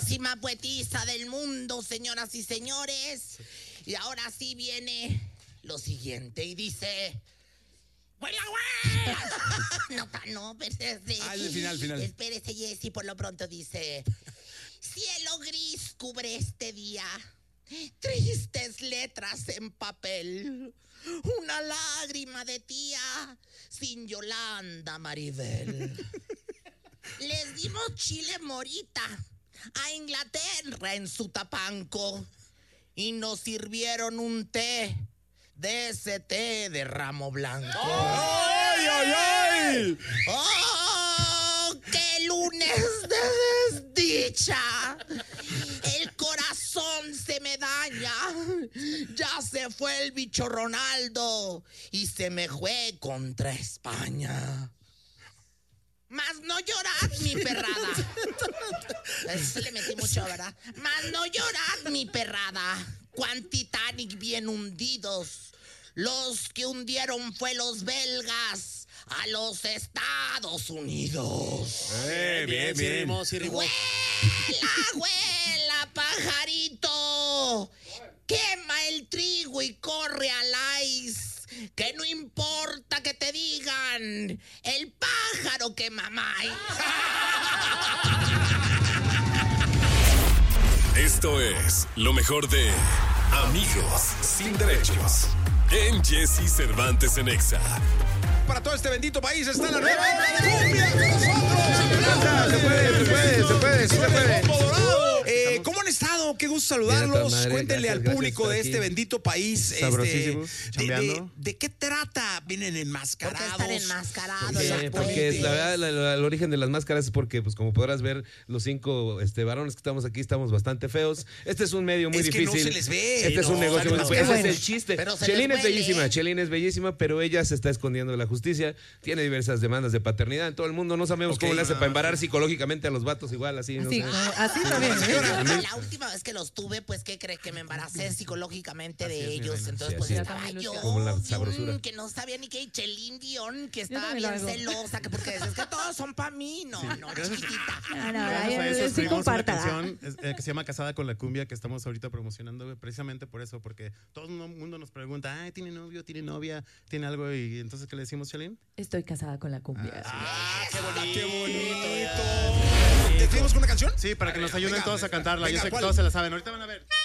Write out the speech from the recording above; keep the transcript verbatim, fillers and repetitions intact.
máxima poetisa del mundo, señoras y señores. Y ahora sí viene lo siguiente y dice... No, no, espérese. Ah, el final, final. Espérese, Jessy, por lo pronto dice... Cielo gris cubre este día, tristes letras en papel, una lágrima de tía sin Yolanda Maribel. Les dimos chile morita a Inglaterra en su tapanco y nos sirvieron un té de ese té de ramo blanco. ¡Ay, ay, ay! ¡Oh, qué lunes de desdicha! El corazón se me daña. Ya se fue el bicho Ronaldo y se me fue contra España. Más no llorad, mi perrada. Eso le metí mucho, ¿verdad? Más no llorad, mi perrada. Cuán Titanic bien hundidos. Los que hundieron fue los belgas a los Estados Unidos. Eh, bien, Sí bien. rimó, sí rimó. ¡Huela, huela, pajarito! Quema el trigo y corre al ice. Que no importa que te digan el pájaro que mamáis. Esto es lo mejor de Amigos Sin Derechos en Jesse Cervantes en Exa. Para todo este bendito país está la nueva hora de cumbia con nosotros. Se puede, se puede, se puede, sí se puede. Eh, ¿Cómo han estado? Qué gusto saludarlos. Madre, Cuéntenle gracias, al público gracias, de está este aquí. bendito país. Sabrosísimos, Este, de, de, ¿De qué trata? ¿Vienen ¿Por qué enmascarados? están enmascarados? Porque, los porque puentes? la verdad, la- la- el origen de las máscaras es porque, pues como podrás ver, los cinco este, varones que estamos aquí estamos bastante feos. Este es un medio muy Es que difícil. no se les ve. Este Sí, es un no, negocio muy salen difícil. Ese mascarados. es el chiste. Pero se Chelín les es huele. bellísima, Chelín es bellísima, pero ella se está escondiendo de la justicia. Tiene diversas demandas de paternidad en todo el mundo. No sabemos Ok. cómo le hace para embarar psicológicamente a los vatos igual, así. no Así, sé. como- así también, ¿eh? Señora, la última vez que los tuve, pues, ¿qué crees? Que me embaracé psicológicamente de ellos. Entonces, Sí, pues, así es. estaba yo, Como la Dion, sabrosura. que no sabía ni qué, Chelín Dion, que estaba también lo bien hago. celosa, que porque es que todos son para mí. No, no, chiquitita. No, no, Gracias ay, a eso sí escribimos una comparta. canción es- eh, que se llama Casada con la Cumbia, que estamos ahorita promocionando güey, precisamente por eso, porque todo el mundo nos pregunta, ay, ¿tiene novio, tiene novia, tiene algo? Y entonces, ¿qué le decimos, Chelín? Estoy casada con la cumbia. Ah, qué bonito. Qué bonito. ¿Te despedimos con una canción? Sí, para que nos ayuden Venga, todos a cantarla. venga, Yo sé que ¿cuál? todos se la saben. Ahorita van a ver.